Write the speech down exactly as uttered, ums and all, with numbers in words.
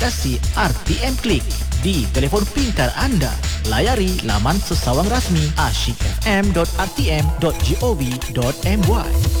aplikasi R T M Klik di telefon pintar anda. Layari laman sesawang rasmi asyik f m dot r t m dot gov dot my.